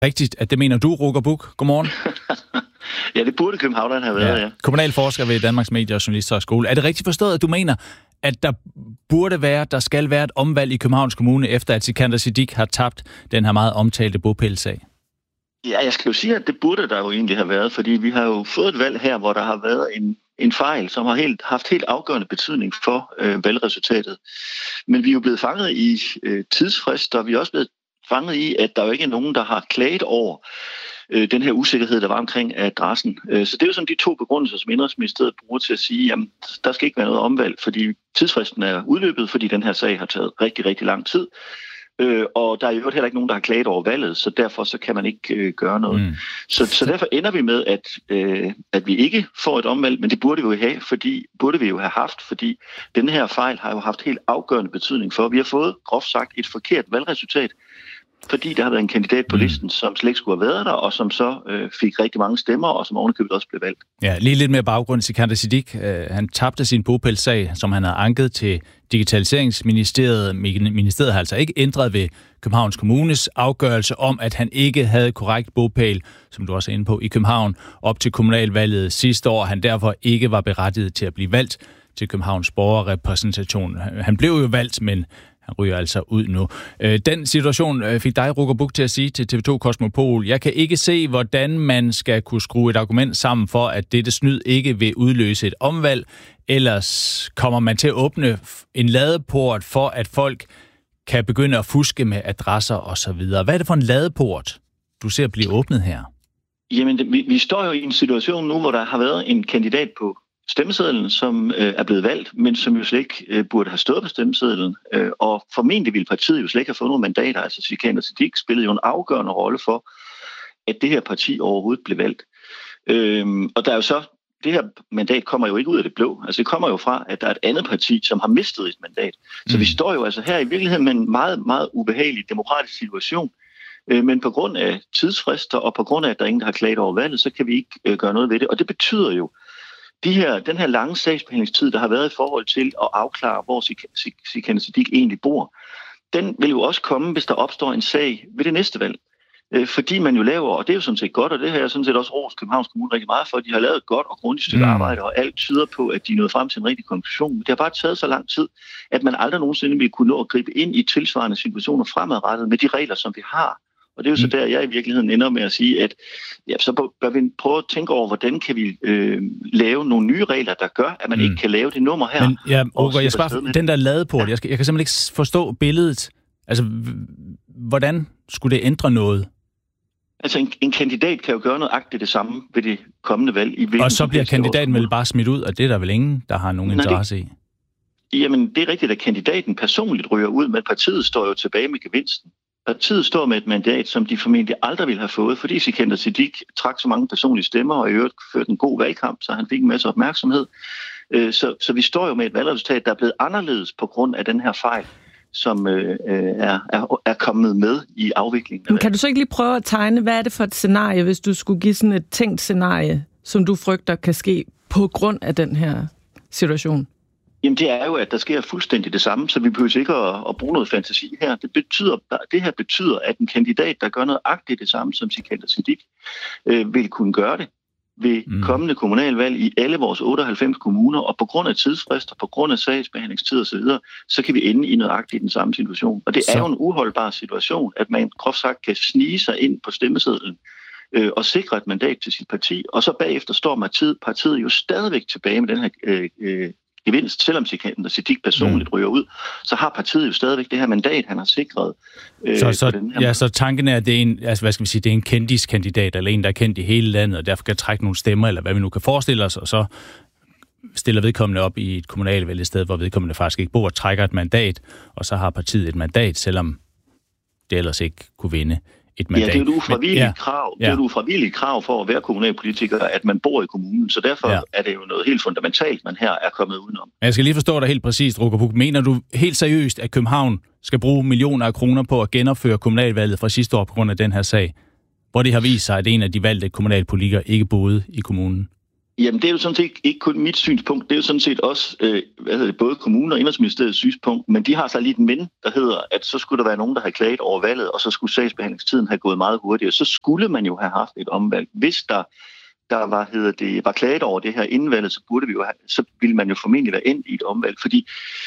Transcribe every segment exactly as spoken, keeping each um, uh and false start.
Rigtigt, at det mener du, Roger Buch. Godmorgen. Ja, det burde københavneren have været, ja. ja. Kommunalforsker ved Danmarks Medie- og Journalisthøjskole. Er det rigtigt forstået, at du mener, at der burde være, der skal være et omvalg i Københavns Kommune, efter at Sikander Siddique har tabt den her meget omtalte bopælssag? Ja, jeg skal jo sige, at det burde der jo egentlig have været, fordi vi har jo fået et valg her, hvor der har været en, en fejl, som har helt, haft helt afgørende betydning for øh, valgresultatet. Men vi er jo blevet fanget i øh, tidsfrist, og vi er også blevet fanget i, at der jo ikke er nogen, der har klaget over øh, den her usikkerhed, der var omkring adressen. Øh, så det er jo sådan de to begrundelser, som Indenrigsministeriet bruger til at sige, jamen, der skal ikke være noget omvalg, fordi tidsfristen er udløbet, fordi den her sag har taget rigtig, rigtig lang tid. Øh, og der er jo heller ikke nogen, der har klaget over valget, så derfor så kan man ikke øh, gøre noget. Mm. Så, så derfor ender vi med, at, øh, at vi ikke får et omvalg, men det burde vi jo have, fordi, burde vi jo have haft, fordi den her fejl har jo haft helt afgørende betydning for. Vi har fået, groft sagt, et forkert valgresultat, fordi der har været en kandidat på listen, som slet ikke skulle have været der, og som så øh, fik rigtig mange stemmer, og som ovenikøbet også blev valgt. Ja, lige lidt mere baggrund. Sikander Siddique, øh, han tabte sin bopælssag, som han havde anket til Digitaliseringsministeriet. Ministeriet har altså ikke ændret ved Københavns Kommunes afgørelse om, at han ikke havde korrekt bopæl, som du også er inde på, i København op til kommunalvalget sidste år. Han derfor ikke var berettiget til at blive valgt til Københavns borgerrepræsentation. Han blev jo valgt, men han ryger altså ud nu. Den situation fik dig, Roger Buch, til at sige til T V to Kosmopol: jeg kan ikke se, hvordan man skal kunne skrue et argument sammen for, at dette snyd ikke vil udløse et omvalg. Ellers kommer man til at åbne en ladeport for, at folk kan begynde at fuske med adresser osv. Hvad er det for en ladeport, du ser blive åbnet her? Jamen, det, vi, vi står jo i en situation nu, hvor der har været en kandidat på stemmesedlen, som øh, er blevet valgt, men som jo slet ikke øh, burde have stået på stemmesedlen. Øh, og formentlig ville partiet jo slet ikke have fået nogle mandater. Altså Sikander Siddique spillede jo en afgørende rolle for, at det her parti overhovedet blev valgt. Øh, og der er jo så, det her mandat kommer jo ikke ud af det blå. Altså det kommer jo fra, at der er et andet parti, som har mistet et mandat. Så mm. vi står jo altså her i virkeligheden med en meget, meget ubehagelig demokratisk situation. Øh, men på grund af tidsfrister, og på grund af, at der er ingen, der har klaget over valget, så kan vi ikke øh, gøre noget ved det. Og det betyder jo, De her, den her lange sagsbehandlingstid, der har været i forhold til at afklare, hvor Sikander Siddique egentlig bor, den vil jo også komme, hvis der opstår en sag ved det næste valg. Øh, fordi man jo laver, og det er jo sådan set godt, og det har jeg sådan set også rost Københavns Kommune rigtig meget for, at de har lavet et godt og grundigt stykke mm. arbejde, og alt tyder på, at de er nået frem til en rigtig konklusion. Men det har bare taget så lang tid, at man aldrig nogensinde vil kunne nå at gribe ind i tilsvarende situationer fremadrettet med de regler, som vi har. Og det er jo så der, jeg i virkeligheden ender med at sige, at ja, så bør vi prøve at tænke over, hvordan kan vi øh, lave nogle nye regler, der gør, at man mm. ikke kan lave det nummer her. Men ja, Roger, jeg spørger, den der ladeport, ja. jeg, skal, jeg kan simpelthen ikke forstå billedet. Altså, hvordan skulle det ændre noget? Altså, en, en kandidat kan jo gøre nøjagtigt det samme ved det kommende valg. I og så bliver kandidaten vel bare smidt ud, og det er der vel ingen, der har nogen interesse i? Jamen, det er rigtigt, at kandidaten personligt ryger ud, men partiet står jo tilbage med gevinsten. Partiet står med et mandat, som de formentlig aldrig ville have fået, fordi Sikander Siddique trak så mange personlige stemmer, og i øvrigt førte en god valgkamp, så han fik en masse opmærksomhed. Så, så vi står jo med et valgresultat, der er blevet anderledes på grund af den her fejl, som øh, er, er, er kommet med i afviklingen. Men kan du så ikke lige prøve at tegne, hvad er det for et scenarie, hvis du skulle give sådan et tænkt scenarie, som du frygter kan ske på grund af den her situation? Jamen det er jo, at der sker fuldstændig det samme, så vi behøver ikke at, at bruge noget fantasi her. Det, betyder, det her betyder, at en kandidat, der gør noget agtigt det samme som Sikander Siddique, øh, vil kunne gøre det ved mm. kommende kommunalvalg i alle vores otteoghalvfems kommuner, og på grund af tidsfrister, på grund af sagsbehandlingstid osv., så, så kan vi ende i nøjagtigt den samme situation. Og det så. er jo en uholdbar situation, at man groft sagt kan snige sig ind på stemmesedlen øh, og sikre et mandat til sit parti, og så bagefter står partiet, partiet jo stadigvæk tilbage med den her øh, øh, gevinst, selvom Sikander Siddique personligt mm. ryger ud, så har partiet jo stadigvæk det her mandat, han har sikret. Øh, så, så, den her ja, så tanken er, at det er en, altså, hvad skal vi sige, det er en kendiskandidat, eller en, der er kendt i hele landet, og derfor kan trække nogle stemmer, eller hvad vi nu kan forestille os, og så stiller vedkommende op i et kommunalvalg i stedet, hvor vedkommende faktisk ikke bor, og trækker et mandat, og så har partiet et mandat, selvom det ellers ikke kunne vinde et mandat. Ja, det er jo et ufravilligt ja. krav. Det er ja. et ufravilligt krav for at være kommunalpolitiker, at man bor i kommunen, så derfor ja. er det jo noget helt fundamentalt, man her er kommet udenom. Jeg skal lige forstå dig helt præcist, Roger Buch. Mener du helt seriøst, at København skal bruge millioner af kroner på at genopføre kommunalvalget fra sidste år på grund af den her sag, hvor det har vist sig, at en af de valgte kommunalpolitikere ikke boede i kommunen? Jamen, det er jo sådan set ikke kun mit synspunkt, det er jo sådan set også øh, hvad hedder det, både kommunen og Indenrigsministeriets synspunkt, men de har så lige et men, der hedder, at så skulle der være nogen, der havde klaget over valget, og så skulle sagsbehandlingstiden have gået meget hurtigere. Så skulle man jo have haft et omvalg. Hvis der, der var, hedder det, var klaget over det her inden valget, så, burde vi jo have, så ville man jo formentlig være endt i et omvalg, fordi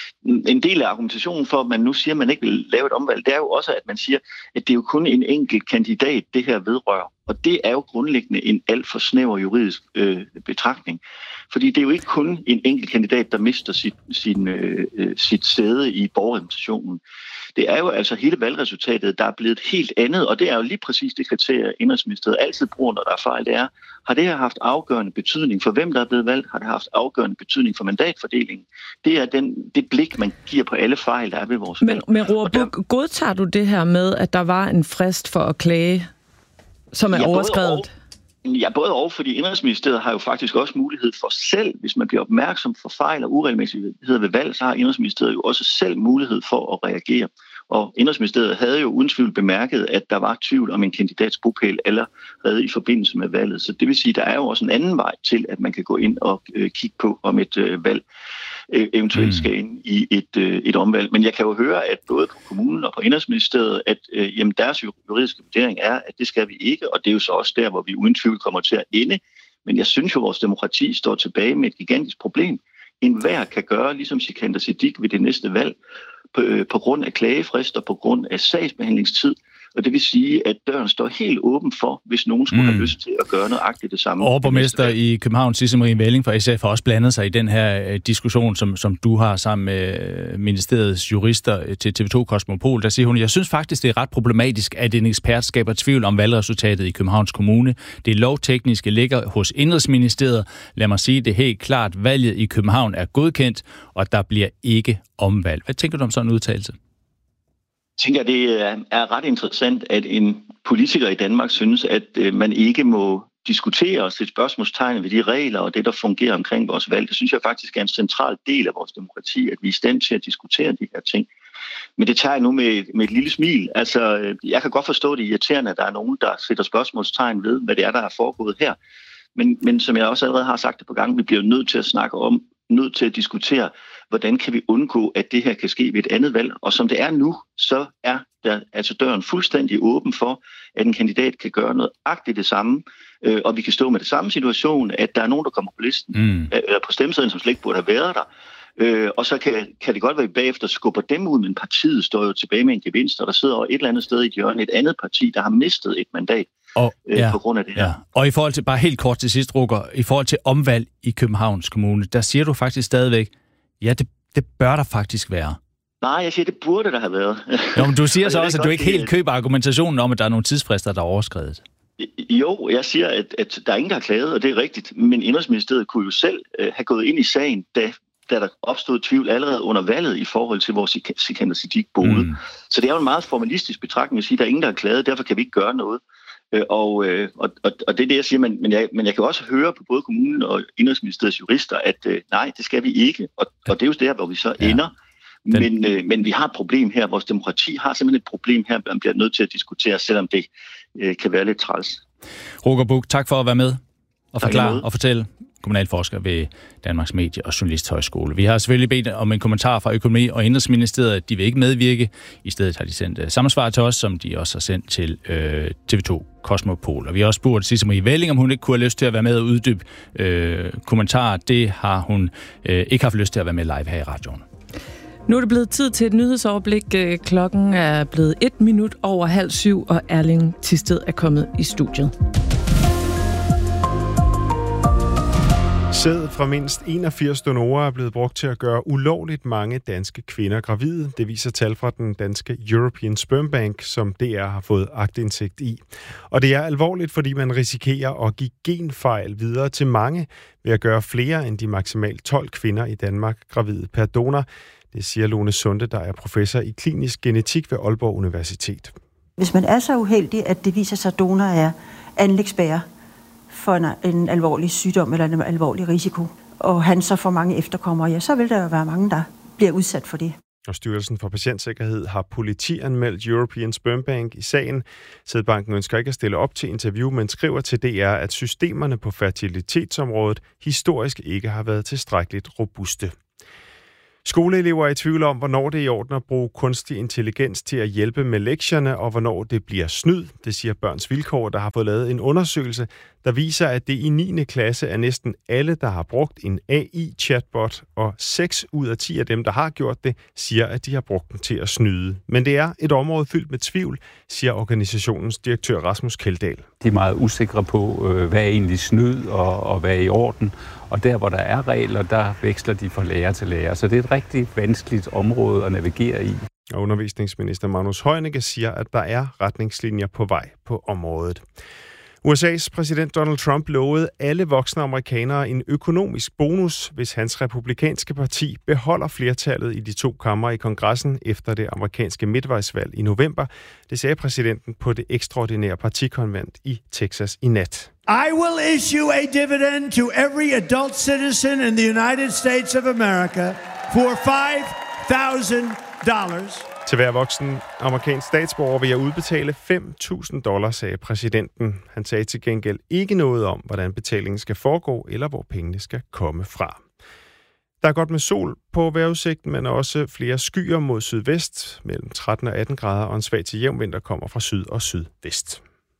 en del af argumentationen for, at man nu siger, at man ikke vil lave et omvalg, det er jo også, at man siger, at det er jo kun en enkelt kandidat, det her vedrører. Og det er jo grundlæggende en alt for snæver juridisk øh, betragtning. Fordi det er jo ikke kun en enkelt kandidat, der mister sit, sin, øh, sit sæde i borgerrepræsentationen. Det er jo altså hele valgresultatet, der er blevet helt andet, og det er jo lige præcis det kriterie, Indenrigsministeriet altid bruger, når der er fejl. Det er, har det her haft afgørende betydning for, hvem der er blevet valgt? Har det haft afgørende betydning for mandatfordelingen? Det er den, det blik, man giver på alle fejl, der er ved vores valg. Men, men Roar Buch, godtager du det her med, at der var en frist for at klage, som er ja, overskredet? Ja, både og, fordi Indenrigsministeriet har jo faktisk også mulighed for selv, hvis man bliver opmærksom for fejl og uregelmæssigheder ved valg, så har Indenrigsministeriet jo også selv mulighed for at reagere. Og Indenrigsministeriet havde jo uden tvivl bemærket, at der var tvivl om en kandidats bopæl allerede i forbindelse med valget. Så det vil sige, at der er jo også en anden vej til, at man kan gå ind og øh, kigge på, om et øh, valg øh, eventuelt skal ind i et, øh, et omvalg. Men jeg kan jo høre, at både på kommunen og på Indenrigsministeriet, at øh, jamen, deres juridiske vurdering er, at det skal vi ikke, og det er jo så også der, hvor vi uden tvivl kommer til at ende. Men jeg synes jo, at vores demokrati står tilbage med et gigantisk problem. Enhver kan gøre, ligesom Sikandar Siddique ved det næste valg, på, øh, på grund af klagefrist og på grund af sagsbehandlingstid. Og det vil sige, at døren står helt åben for, hvis nogen skulle mm. have lyst til at gøre nøjagtigt det samme. Overborgmester i København, Sisse Marie Velling fra S F, har også blandet sig i den her diskussion, som, som du har sammen med ministeriets jurister til T V to Kosmopol. Der siger hun, jeg synes faktisk, det er ret problematisk, at en ekspert skaber tvivl om valgresultatet i Københavns Kommune. Det lovtekniske ligger hos Indenrigsministeriet. Lad mig sige det helt klart, valget i København er godkendt, og der bliver ikke omvalg. Hvad tænker du om sådan en udtalelse? Jeg tænker, det er ret interessant, at en politiker i Danmark synes, at man ikke må diskutere og sætte spørgsmålstegn ved de regler og det, der fungerer omkring vores valg. Det synes jeg faktisk er en central del af vores demokrati, at vi er i stand til at diskutere de her ting. Men det tager jeg nu med, med et lille smil. Altså, jeg kan godt forstå det irriterende, at der er nogen, der sætter spørgsmålstegn ved, hvad det er, der er foregået her. Men, men som jeg også allerede har sagt det på gang, vi bliver nødt til at snakke om, nødt til at diskutere, hvordan kan vi undgå, at det her kan ske ved et andet valg. Og som det er nu, så er der altså døren fuldstændig åben for, at en kandidat kan gøre noget agtigt det samme, øh, og vi kan stå med det samme situation, at der er nogen, der kommer på listen, mm. eller på stemmesedlen, som slet ikke burde have været der. Øh, og så kan, kan det godt være, at vi bagefter skubber dem ud, men partiet står jo tilbage med en gevinst, og der sidder et eller andet sted i et hjørne et andet parti, der har mistet et mandat. Og, øh, ja, på grund af det her. Ja. Og i forhold til, bare helt kort til sidst, Roger, i forhold til omvalg i Københavns Kommune, der siger du faktisk stadigvæk, ja, det, det bør der faktisk være. Nej, jeg siger, det burde der have været. Jo, men du siger så også, at du ikke helt køber argumentationen om, at der er nogle tidsfrister, der er overskredet. Jo, jeg siger, at, at der er ingen, der har klaget, og det er rigtigt. Men Indenrigsministeriet kunne jo selv øh, have gået ind i sagen, da, da der opstod tvivl allerede under valget i forhold til, hvor Sikandar Siddique boede. Mm. Så det er jo en meget formalistisk betragtning at sige, at der er ingen, der har klaget, derfor kan vi ikke gøre noget. Og, og, og, og det er det, jeg siger, men, men, jeg, men jeg kan også høre på både kommunen og Indenrigsministeriets jurister, at øh, nej, det skal vi ikke, og, og det er jo der, hvor vi så ja. ender. Den... Men, øh, men vi har et problem her, vores demokrati har simpelthen et problem her, man bliver nødt til at diskutere, selvom det øh, kan være lidt træls. Roger Buch, tak for at være med og forklare og fortælle. Kommunalforsker ved Danmarks Medie- og Journalisthøjskole. Vi har selvfølgelig bedt om en kommentar fra Økonomi- og Indenrigsministeriet. De vil ikke medvirke. I stedet har de sendt uh, samme svar til os, som de også har sendt til øh, T V to Kosmopol. Og vi har også spurgt Sisse Marie Velling, om hun ikke kunne have lyst til at være med og uddybe øh, kommentarer. Det har hun øh, ikke haft lyst til at være med live her i radioen. Nu er det blevet tid til et nyhedsoverblik. Klokken er blevet et minut over halv syv, og Erling Thisted er kommet i studiet. Sæd fra mindst enogfirs donorer er blevet brugt til at gøre ulovligt mange danske kvinder gravide. Det viser tal fra den danske European Sperm Bank, som D R har fået aktindsigt i. Og det er alvorligt, fordi man risikerer at give genfejl videre til mange ved at gøre flere end de maksimalt tolv kvinder i Danmark gravide per donor. Det siger Lone Sunde, der er professor i klinisk genetik ved Aalborg Universitet. Hvis man er så uheldig, at det viser sig, at donor er anlægsbærer for en, en alvorlig sygdom eller en alvorlig risiko, og han så får mange efterkommere, ja, så vil der jo være mange, der bliver udsat for det. Og Styrelsen for Patientsikkerhed har politianmeldt European Sperm Bank i sagen. Sædbanken ønsker ikke at stille op til interview, men skriver til D R, at systemerne på fertilitetsområdet historisk ikke har været tilstrækkeligt robuste. Skoleelever er i tvivl om, hvornår det er i orden at bruge kunstig intelligens til at hjælpe med lektierne, og hvornår det bliver snyd. Det siger Børns Vilkår, der har fået lavet en undersøgelse, der viser, at det i niende klasse er næsten alle, der har brugt en A I-chatbot, og seks ud af ti af dem, der har gjort det, siger, at de har brugt den til at snyde. Men det er et område fyldt med tvivl, siger organisationens direktør Rasmus Kjeldahl. De er meget usikre på, hvad er egentlig snyd og, og hvad er i orden. Og der, hvor der er regler, der veksler de fra lærer til lærer. Så det er et rigtig vanskeligt område at navigere i. Og undervisningsminister Magnus Heunicke siger, at der er retningslinjer på vej på området. U S A's præsident Donald Trump lovede alle voksne amerikanere en økonomisk bonus, hvis hans republikanske parti beholder flertallet i de to kamre i kongressen efter det amerikanske midtvejsvalg i november. Det sagde præsidenten på det ekstraordinære partikonvent i Texas i nat. I will issue a dividend to every adult citizen in the United States of America for five thousand dollars. Til hver voksen amerikansk statsborger vil jeg udbetale fem tusind dollars, sagde præsidenten. Han sagde til gengæld ikke noget om, hvordan betalingen skal foregå, eller hvor pengene skal komme fra. Der er godt med sol på vejrudsigten, men også flere skyer mod sydvest. Mellem tretten og atten grader, og en svag til jævn vinter kommer fra syd og sydvest.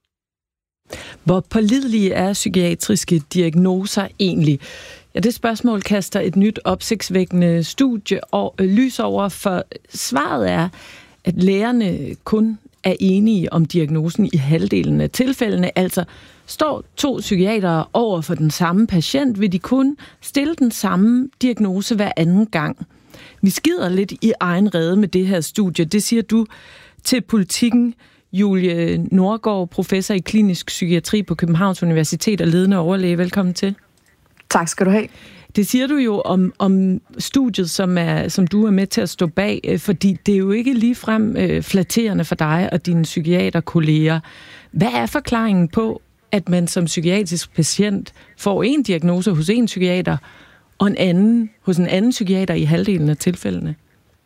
Hvor pålidelige er psykiatriske diagnoser egentlig? Ja, det spørgsmål kaster et nyt opsigtsvækkende studie og lys over, for svaret er, at lægerne kun er enige om diagnosen i halvdelen af tilfældene. Altså, står to psykiatere over for den samme patient, vil de kun stille den samme diagnose hver anden gang. Vi skider lidt i egen rede med det her studie. Det siger du til Politikken. Julie Nordgaard, professor i klinisk psykiatri på Københavns Universitet og ledende overlæge. Velkommen til. Tak skal du have. Det siger du jo om, om studiet, som, er, som du er med til at stå bag, fordi det er jo ikke ligefrem øh, flatterende for dig og dine psykiaterkolleger. Hvad er forklaringen på, at man som psykiatrisk patient får en diagnose hos en psykiater, og en anden hos en anden psykiater i halvdelen af tilfældene?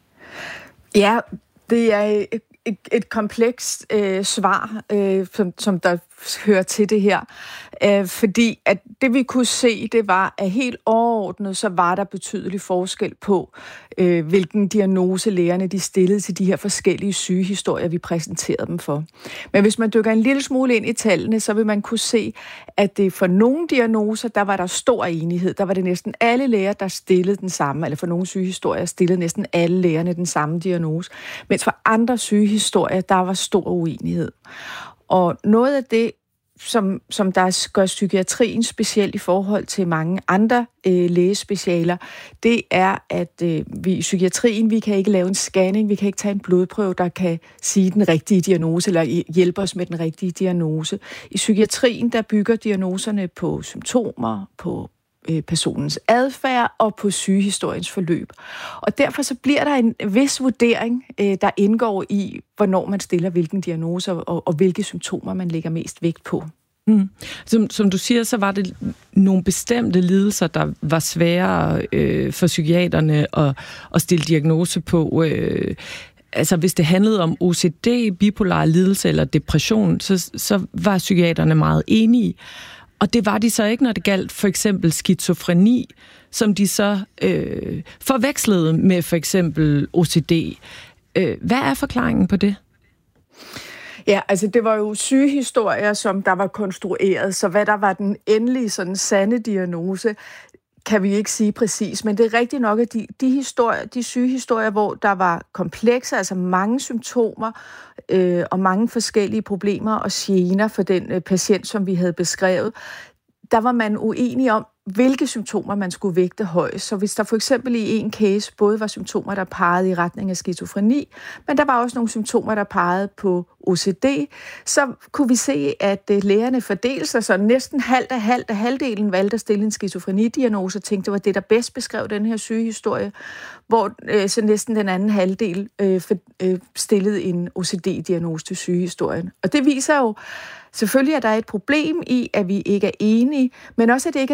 Ja, det er et, et komplekst øh, svar, øh, som, som der hører til det her. Øh, fordi at det vi kunne se, det var, at helt overordnet, så var der betydelig forskel på, øh, hvilken diagnose lægerne de stillede til de her forskellige sygehistorier, vi præsenterede dem for. Men hvis man dykker en lille smule ind i tallene, så vil man kunne se, at det for nogle diagnoser, der var der stor enighed. Der var det næsten alle læger, der stillede den samme, eller for nogle sygehistorier stillede næsten alle lægerne den samme diagnose. Mens for andre sygehistorier, der var stor uenighed. Og noget af det, som, som der gør psykiatrien specielt i forhold til mange andre øh, lægespecialer, det er, at øh, vi i psykiatrien, vi kan ikke lave en scanning, vi kan ikke tage en blodprøve, der kan sige den rigtige diagnose, eller hjælpe os med den rigtige diagnose. I psykiatrien, der bygger diagnoserne på symptomer, på personens adfærd og på sygehistoriens forløb. Og derfor så bliver der en vis vurdering, der indgår i, hvornår man stiller hvilken diagnose og, og hvilke symptomer man lægger mest vægt på. Mm. Som, som du siger, så var det nogle bestemte lidelser, der var svære øh, for psykiaterne at, at stille diagnose på. Øh, altså hvis det handlede om O C D, bipolar lidelse eller depression, så, så var psykiaterne meget enige. Og det var de så ikke, når det galt for eksempel skizofreni, som de så øh, forvekslede med for eksempel O C D. Øh, hvad er forklaringen på det? Ja, altså det var jo sygehistorier, som der var konstrueret, så hvad der var den endelige sådan sande diagnose, kan vi ikke sige præcis, men det er rigtigt nok, at de, de, historier, de sygehistorier, hvor der var komplekse, altså mange symptomer øh, og mange forskellige problemer og gener for den øh, patient, som vi havde beskrevet, der var man uenig om, hvilke symptomer man skulle vægte højst. Så hvis der for eksempel i en case både var symptomer, der pegede i retning af skizofreni, men der var også nogle symptomer, der pegede på O C D, så kunne vi se, at lægerne fordelte sig, så næsten halvt af halvt af halvdelen valgte at stille en skizofreni-diagnose og tænkte, det var det, der bedst beskrev den her sygehistorie, hvor øh, så næsten den anden halvdel øh, for, øh, stillede en O C D-diagnose til sygehistorien. Og det viser jo selvfølgelig, at der er et problem i, at vi ikke er enige, men også, at det ikke er tilfældigt,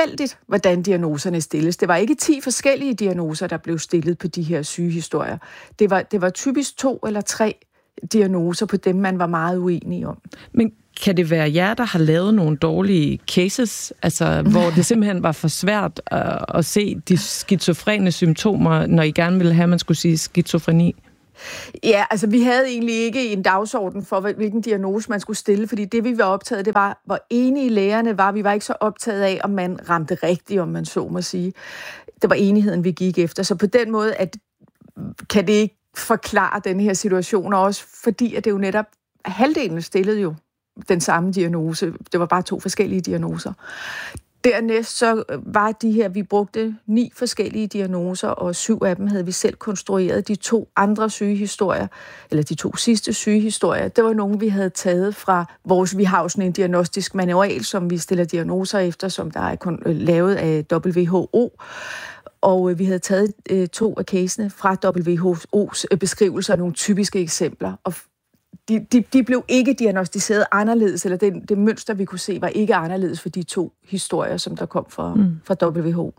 tilfældigt, hvordan diagnoserne stilles. Det var ikke ti forskellige diagnoser, der blev stillet på de her sygehistorier. Det var, det var typisk to eller tre diagnoser på dem, man var meget uenig om. Men kan det være jer, der har lavet nogle dårlige cases, altså hvor det simpelthen var for svært at, at se de skizofrene symptomer, når I gerne ville have, at man skulle sige skizofreni? Ja, altså vi havde egentlig ikke en dagsorden for, hvilken diagnose man skulle stille, fordi det, vi var optaget, det var, hvor enige lægerne var. Vi var ikke så optaget af, om man ramte rigtigt, om man så må sige. Det var enigheden, vi gik efter. Så på den måde at, kan det ikke forklare den her situation, og også fordi, at det jo netop halvdelen stillede jo den samme diagnose. Det var bare to forskellige diagnoser. Dernæst så var de her, vi brugte ni forskellige diagnoser, og syv af dem havde vi selv konstrueret. De to andre sygehistorier, eller de to sidste sygehistorier, det var nogle, vi havde taget fra vores, vi har jo sådan en diagnostisk manual, som vi stiller diagnoser efter, som der er lavet af W H O. Og vi havde taget øh, to af casene fra W H O's øh, beskrivelser af nogle typiske eksempler. Og de, de, de blev ikke diagnostiseret anderledes, eller det, det mønster, vi kunne se, var ikke anderledes for de to historier, som der kom fra, mm. fra W H O.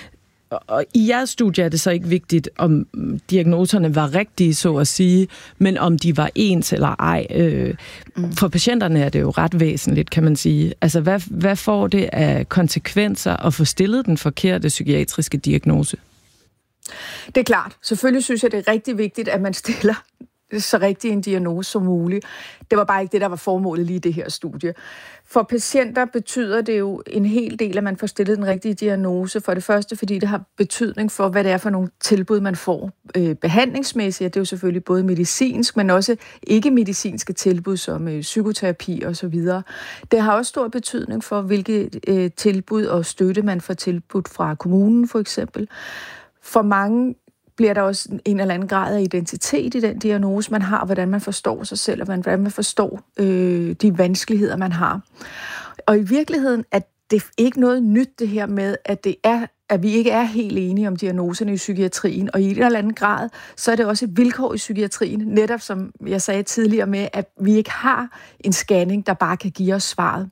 Og i jeres studie er det så ikke vigtigt, om diagnoserne var rigtige, så at sige, men om de var ens eller ej. Øh, mm. For patienterne er det jo ret væsentligt, kan man sige. Altså, hvad, hvad får det af konsekvenser at få stillet den forkerte psykiatriske diagnose? Det er klart. Selvfølgelig synes jeg, det er rigtig vigtigt, at man stiller så rigtig en diagnose som muligt. Det var bare ikke det, der var formålet lige i det her studie. For patienter betyder det jo en hel del, at man får stillet den rigtige diagnose. For det første, fordi det har betydning for, hvad det er for nogle tilbud, man får. Øh, behandlingsmæssigt, det er jo selvfølgelig både medicinsk, men også ikke-medicinske tilbud, som øh, psykoterapi og så videre. Det har også stor betydning for, hvilke øh, tilbud og støtte, man får tilbudt fra kommunen, for eksempel. For mange bliver der også en eller anden grad af identitet i den diagnose, man har, hvordan man forstår sig selv, og hvordan man forstår øh, de vanskeligheder, man har. Og i virkeligheden er det ikke noget nyt, det her med, at, det er, at vi ikke er helt enige om diagnoserne i psykiatrien, og i en eller anden grad, så er det også et vilkår i psykiatrien, netop som jeg sagde tidligere med, at vi ikke har en scanning, der bare kan give os svaret.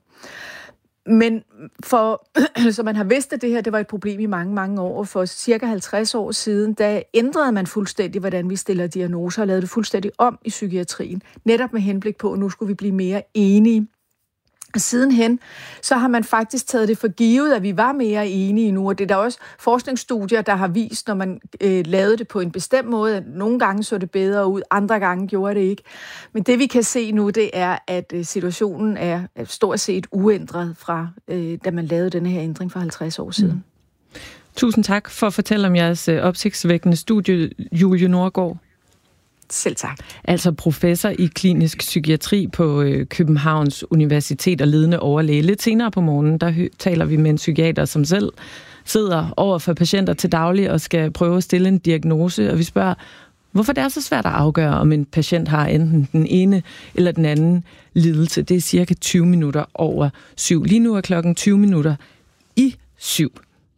Men for, så man har vidst, at det her det var et problem i mange, mange år, og for cirka halvtreds år siden, der ændrede man fuldstændig, hvordan vi stiller diagnoser, og lavede det fuldstændig om i psykiatrien, netop med henblik på, at nu skulle vi blive mere enige. Og sidenhen, så har man faktisk taget det for givet, at vi var mere enige nu, og det er der også forskningsstudier, der har vist, når man øh, lavede det på en bestemt måde, at nogle gange så det bedre ud, andre gange gjorde det ikke. Men det vi kan se nu, det er, at øh, situationen er stort set uændret fra, øh, da man lavede denne her ændring for halvtreds år siden. Mm. Tusind tak for at fortælle om jeres øh, opsigtsvækkende studie, Julie Nordgaard. Selv tak. Altså professor i klinisk psykiatri på øh, Københavns Universitet og ledende overlæge. Lidt senere på morgenen, der hø- taler vi med en psykiater, som selv sidder over for patienter til daglig og skal prøve at stille en diagnose. Og vi spørger, hvorfor det er så svært at afgøre, om en patient har enten den ene eller den anden lidelse. Det er cirka tyve minutter over syv. Lige nu er klokken tyve minutter i syv.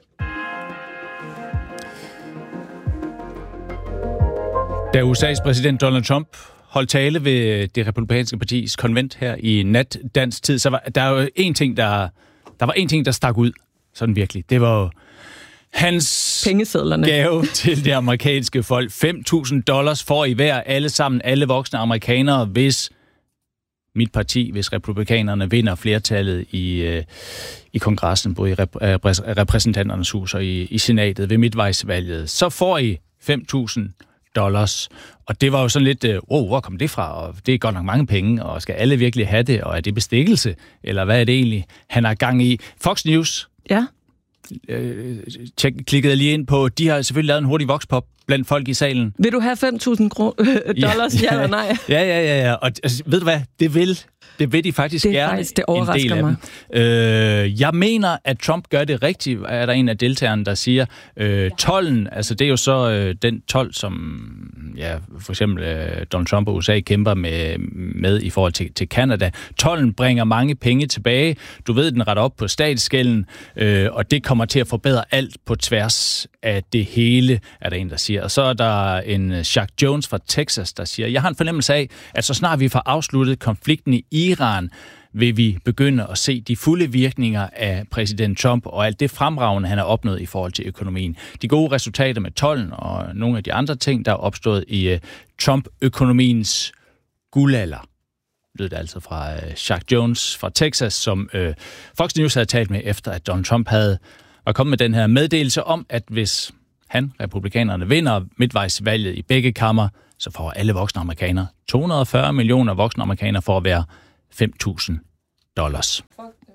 Da U S A's præsident Donald Trump holdt tale ved det republikanske partis konvent her i nat dansk tid, så var der jo en ting, der, der var en ting, der stak ud, sådan virkelig. Det var jo hans pengesedlerne. Gave til det amerikanske folk. fem tusind dollars får I hver, alle sammen, alle voksne amerikanere, hvis mit parti, hvis republikanerne vinder flertallet i, øh, i kongressen, både i rep- repræsentanternes hus og i, i senatet ved midtvejsvalget, så får I fem tusind dollars. Og det var jo sådan lidt, wow, hvor kom det fra? Og det er godt nok mange penge, og skal alle virkelig have det? Og er det bestikkelse? Eller hvad er det egentlig, han har gang i? Fox News. Ja. Øh, tjek, klikkede lige ind på, de har selvfølgelig lavet en hurtig voxpop blandt folk i salen. Vil du have fem tusind dollars, ja, ja eller nej? Ja, ja, ja, ja. Og altså, ved du hvad, det vil, det vil de faktisk det gerne faktisk, det en del af mig. dem. Øh, jeg mener, at Trump gør det rigtigt, er der en af deltagerne, der siger. Øh, tolden, altså det er jo så øh, den told, som ja, for eksempel øh, Donald Trump og U S A kæmper med, med i forhold til, til Canada. Tolden bringer mange penge tilbage. Du ved, den retter op på statsgælden, øh, og det kommer til at forbedre alt på tværs af det hele, er der en, der siger. Og så er der en Jack Jones fra Texas, der siger, jeg har en fornemmelse af, at så snart vi får afsluttet konflikten i Iran, vil vi begynde at se de fulde virkninger af præsident Trump og alt det fremragende, han har opnået i forhold til økonomien. De gode resultater med tolden og nogle af de andre ting, der er opstået i uh, Trump-økonomiens guldalder. Lød det altså fra uh, Jack Jones fra Texas, som uh, Fox News havde talt med, efter at Donald Trump havde var kommet med den her meddelelse om, at hvis han, republikanerne, vinder midtvejsvalget i begge kammer, så får alle voksne amerikanere, to hundrede og fyrre millioner voksne amerikanere, for at være fem tusind dollars.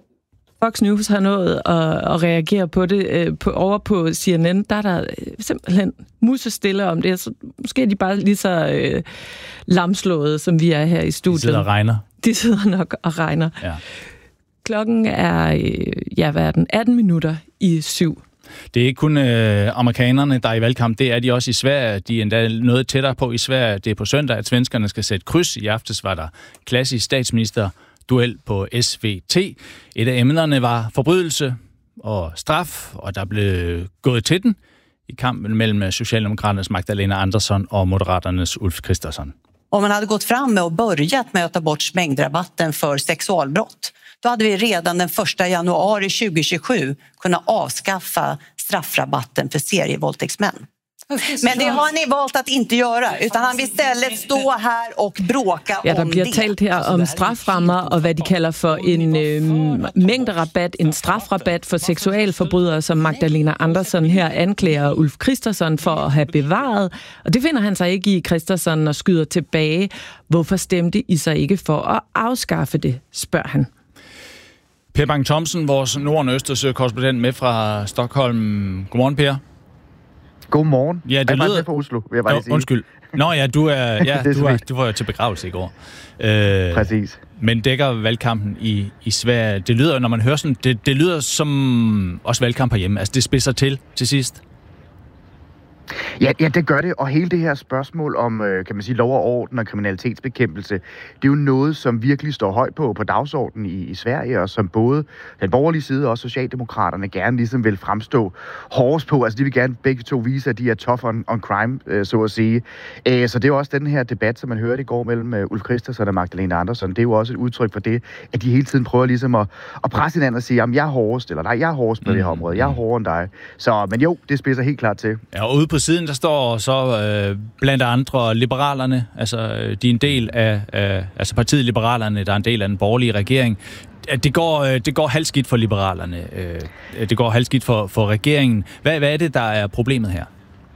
Fox News har nået at, at reagere på det. På, over på C N N, der er der simpelthen musestille om det. Så måske er de bare lige så øh, lamslåede, som vi er her i studiet. De sidder og regner. De sidder nok og regner. Ja. Klokken er, øh, ja, hvad er den? atten minutter i syv. Det er ikke kun øh, amerikanerne, der er i valgkamp. Det er de også i Sverige. De er endda noget tættere på i Sverige. Det er på søndag, at svenskerne skal sætte kryds. I aftes var der klassisk statsministerduel på S V T. Et af emnerne var forbrydelse og straf, og der blev gået til den i kampen mellem Socialdemokraternes Magdalena Andersson og Moderaternes Ulf Kristersson. Om man hade gått fram med och börjat med att ta bort mängdrabatten för sexualbrott, då hade vi redan den första januari tjugohundratjugosju kunnat avskaffa straffrabatten för serievåldtäktsmän. Men det har ni valt att inte göra, utan han vill istället stå här och bråka om det. Ja, der bliver talt her om straframmer og hvad de kalder for en øh, mængderabat, en strafrabat for seksualforbrydere, som Magdalena Andersson her anklager Ulf Kristersson for at have bevaret. Og det finder han sig ikke i, Kristersson, og skyder tilbage. Hvorfor stemte I så ikke for at afskaffe det, spørger han. Per Bang-Thomsen, vores Nord- og Østersø-korrespondent med fra Stockholm. Godmorgen, Per. Godmorgen. Ja, det jeg lyder... fra Oslo, vil jeg bare Nå, sige. Undskyld. Nå ja, du, er, ja, du, er, du var jo til begravelse i går. Øh, Præcis. Men dækker valgkampen i, i Sverige. Det lyder, når man hører sådan, det, det lyder som også valgkamp herhjemme. Altså, det spidser til til sidst. Ja, ja, det gør det, og hele det her spørgsmål om, kan man sige, lov og orden og kriminalitetsbekæmpelse, det er jo noget, som virkelig står højt på på dagsordenen i, i Sverige, og som både den borgerlige side og Socialdemokraterne gerne ligesom vil fremstå hårdest på. Altså, de vil gerne begge to vise, at de er tough on, on crime, øh, så at sige. Æ, så det er jo også den her debat, som man hørte i går mellem uh, Ulf Kristersson og Magdalena Andersson. Det er jo også et udtryk for det, at de hele tiden prøver ligesom at, at presse hinanden og sige, jamen, jeg er hårdest, eller nej, jeg er hårdest på mm. det her område, jeg er hårdere end dig. Så, men jo, det spidser helt klart til. Ja, og ude på siden, der står så øh, blandt andre liberalerne, altså de er en del af, øh, altså partiet Liberalerne, der er en del af den borgerlige regering. Det går, øh, det går halvskidt for liberalerne. Øh, det går halvskidt for, for regeringen. Hvad, hvad er det, der er problemet her?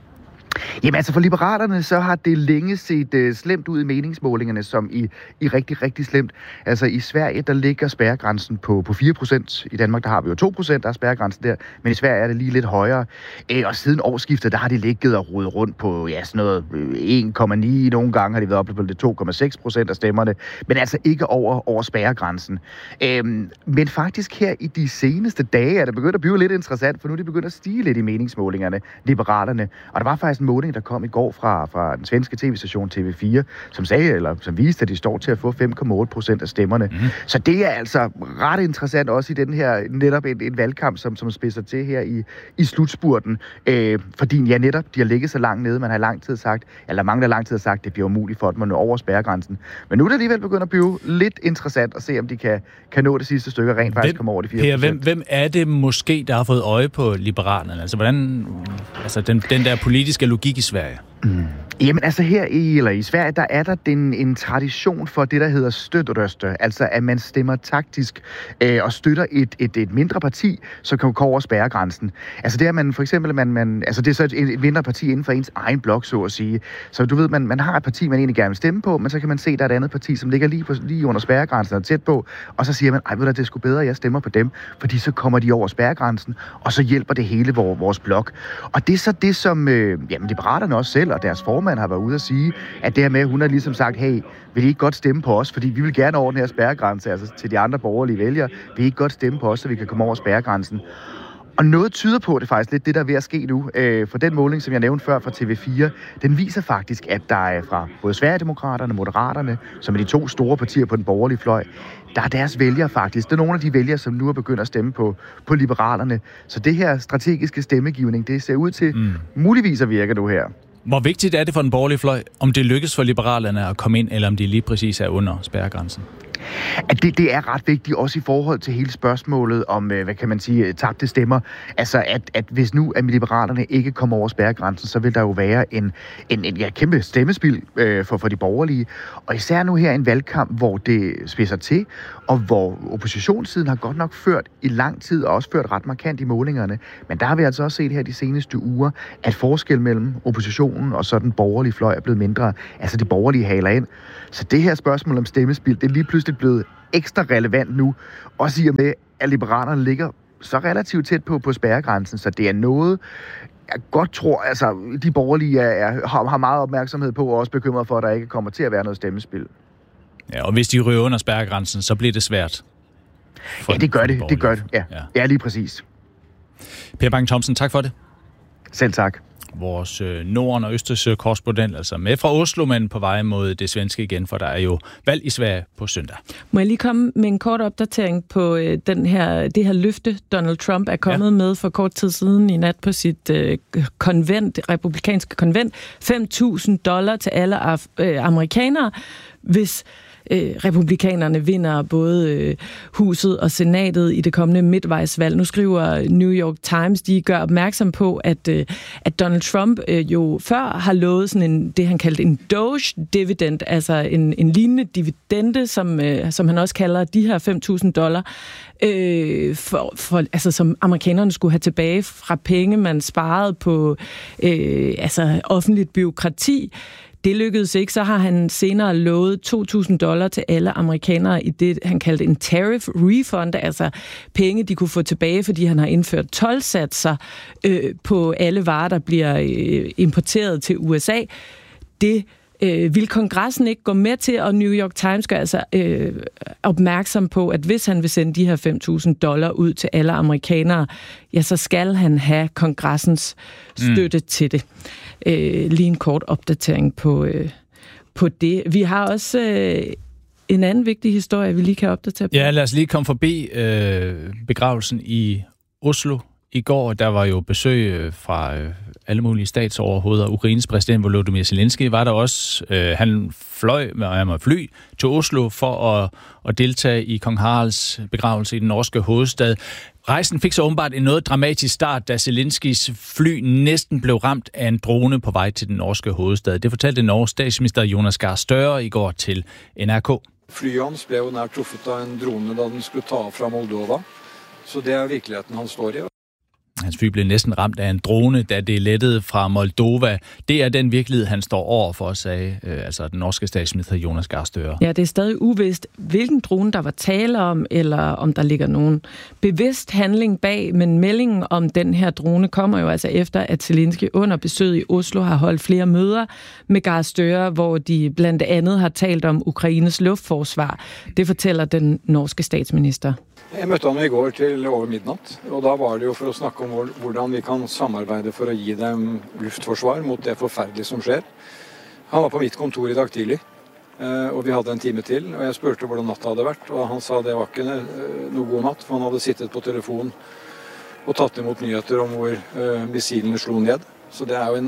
Jamen altså for liberalerne, så har det længe set uh, slemt ud i meningsmålingerne, som i, i rigtig, rigtig slemt. Altså i Sverige, der ligger spærregrænsen på, på fire procent. I Danmark, der har vi jo to procent, der er spærregrænsen der. Men i Sverige er det lige lidt højere. Æ, og siden årsskiftet, der har de ligget og rodet rundt på ja, sådan noget en komma ni. Nogle gange har de været oppe på det to komma seks procent af stemmerne. Men altså ikke over, over spærregrænsen. Æm, men faktisk her i de seneste dage er det begyndt at blive lidt interessant, for nu er de begyndt at stige lidt i meningsmålingerne, liberalerne. Og der var faktisk en måling, der kom i går fra, fra den svenske tv-station T V fire, som sagde, eller som viste, at de står til at få fem komma otte procent af stemmerne. Mm. Så det er altså ret interessant også i den her, netop en, en valgkamp, som, som spidser til her i, i slutspurten. Øh, fordi ja, netop, de har ligget så langt nede, man har lang tid sagt, eller mange der lang tid har sagt, det bliver umuligt for dem at nå over spærregrænsen. Men nu er det alligevel begyndt at blive lidt interessant at se, om de kan, kan nå det sidste stykke rent faktisk komme over de fire procent. Per, hvem, hvem er det måske, der har fået øje på liberalerne? Altså, hvordan, altså den, den der politiske logik i Sverige? Mm. Jamen altså her i, eller i Sverige, der er der den, en tradition for det, der hedder støtterøster. Altså at man stemmer taktisk øh, og støtter et, et, et mindre parti, som kan gå over spærregrænsen. Altså det er man for eksempel, man, man, altså det er så et, et mindre parti inden for ens egen blok, så at sige. Så du ved, man, man har et parti, man egentlig gerne vil stemme på, men så kan man se, at der er et andet parti, som ligger lige, på, lige under spærregrænsen og tæt på, og så siger man, ej ved du, det er sgu bedre, at jeg stemmer på dem, fordi så kommer de over spærregrænsen, og så hjælper det hele vores, vores blok. Og det er så det, som øh, jamen, liberalerne også selv og deres formand har været ude at sige, at det her med, hun har ligesom sagt, hey, vil I ikke godt stemme på os, fordi vi vil gerne over den her spærregrænse, altså til de andre borgerlige vælgere, vil I ikke godt stemme på os, så vi kan komme over spærregrænsen. Og noget tyder på det faktisk lidt, det der er ved at ske nu. Øh, for den måling, som jeg nævnte før fra T V fire, den viser faktisk, at der er fra både Sverigedemokraterne og Moderaterne, som er de to store partier på den borgerlige fløj, der er deres vælgere faktisk. Det er nogle af de vælgere, som nu er begyndt at stemme på, på liberalerne. Så det her strategiske stemmegivning, det ser ud til mm. muligvis at virke nu her. Hvor vigtigt er det for den borgerlige fløj, om det lykkes for liberalerne at komme ind, eller om de lige præcis er under spærregrænsen? At det, det er ret vigtigt, også i forhold til hele spørgsmålet om, hvad kan man sige, tabte stemmer. Altså, at, at hvis nu at Liberalerne ikke kommer over spærregrænsen, så vil der jo være en, en, en ja, kæmpe stemmespil øh, for, for de borgerlige. Og især nu her en valgkamp, hvor det spidser til, og hvor oppositionssiden har godt nok ført i lang tid, og også ført ret markant i målingerne. Men der har vi altså også set her de seneste uger, at forskel mellem oppositionen og så den borgerlige fløj er blevet mindre. Altså, de borgerlige haler ind. Så det her spørgsmål om stemmespil, det er lige pludselig blevet ekstra relevant nu, også i og med, at Liberalerne ligger så relativt tæt på, på spærregrænsen, så det er noget, jeg godt tror, altså de borgerlige er, er, har, har meget opmærksomhed på, og også bekymret for, at der ikke kommer til at være noget stemmespil. Ja, og hvis de ryger under spærregrænsen, så bliver det svært. Ja, det gør det, det gør det, ja. ja. Ja, lige præcis. Per Bang-Thomsen, tak for det. Selv tak. Vores øh, Norden- og Østersø-korrespondent, altså med fra Oslo, men på vej mod det svenske igen, for der er jo valg i Sverige på søndag. Må jeg lige komme med en kort opdatering på øh, den her, det her løfte, Donald Trump er kommet ja. med for kort tid siden i nat på sit øh, konvent, republikanske konvent. fem tusind dollar til alle af, øh, amerikanere, hvis Øh, republikanerne vinder både øh, huset og senatet i det kommende midtvejsvalg. Nu skriver New York Times, de gør opmærksom på, at, øh, at Donald Trump øh, jo før har lovet sådan en, det han kaldte en Doge dividend, altså en, en lignende dividende, som, øh, som han også kalder de her fem tusind dollar, øh, for, for, altså, som amerikanerne skulle have tilbage fra penge, man sparede på øh, altså, offentligt bureaukrati. Det lykkedes ikke, så har han senere lovet to tusind dollar til alle amerikanere i det, han kaldte en tariff refund, altså penge, de kunne få tilbage, fordi han har indført toldsatser øh, på alle varer, der bliver øh, importeret til U S A. Det øh, vil kongressen ikke gå med til, og New York Times gør altså øh, opmærksom på, at hvis han vil sende de her fem tusind dollar ud til alle amerikanere, ja, så skal han have kongressens støtte mm. til det. Øh, lige en kort opdatering på, øh, på det. Vi har også øh, en anden vigtig historie, vi lige kan opdatere på. Ja, lad os lige komme forbi øh, begravelsen i Oslo i går. Der var jo besøg fra øh, alle mulige statsoverhoveder. Ukraines præsident Volodymyr Zelensky var der også. Øh, han fløj med, med fly til Oslo for at, at deltage i kong Haralds begravelse i den norske hovedstad. Rejsen fik så åbenbart en noget dramatisk start, da Zelenskys fly næsten blev ramt af en drone på vej til den norske hovedstad. Det fortalte Norges statsminister Jonas Gahr Støre i går til N R K. Flyet hans blev jo nær truffet af en drone, da den skulle ta fra Moldova. Så det er virkeligheden, han står i. Hans fly blev næsten ramt af en drone, da det lettede fra Moldova. Det er den virkelighed, han står over for, sagde øh, altså den norske statsminister Jonas Gahr Støre. Ja, det er stadig uvist, hvilken drone der var tale om, eller om der ligger nogen bevidst handling bag, men meldingen om den her drone kommer jo altså efter, at Zelensky under besøget i Oslo har holdt flere møder med Gahr Støre, hvor de blandt andet har talt om Ukraines luftforsvar. Det fortæller den norske statsminister. Jeg mødte ham i går til over midnat, og da var det jo for at snakke om hvordan vi kan samarbejde for at give dem luftforsvar mot det forfærdelige som sker. Han var på mitt kontor i dag tidlig, og vi havde en time til, og jeg spurgte hvordan natten havde været, og han sa det var ikke noe god natt, for han havde sittet på telefon og tatt imot nyheter om hvor missilene slo ned. Så det er jo en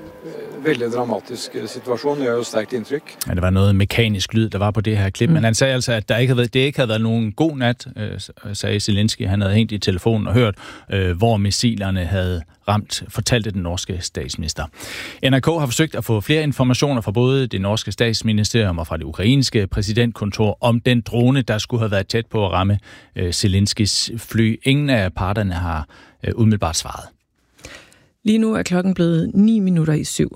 øh, veldig dramatisk situation. Det er jo stærkt indtryk. Ja, det var noget mekanisk lyd, der var på det her klip. Mm. Men han sagde altså, at der ikke havde været, det ikke havde været nogen god nat, øh, sagde Zelensky. Han havde hængt i telefonen og hørt, øh, hvor missilerne havde ramt, fortalte den norske statsminister. N R K har forsøgt at få flere informationer fra både det norske statsministerium og fra det ukrainske præsidentkontor om den drone, der skulle have været tæt på at ramme øh, Zelenskys fly. Ingen af parterne har øh, umiddelbart svaret. Lige nu er klokken blevet ni minutter i syv.